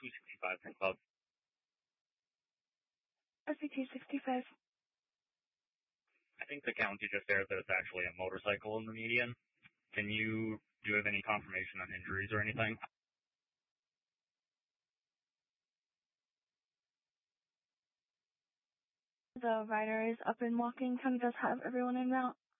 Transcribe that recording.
265 from Club. SCP-65. I think the county just aired that it's actually a motorcycle in the median. Do you have any confirmation on injuries or anything? The rider is up and walking. Can we just have everyone in route?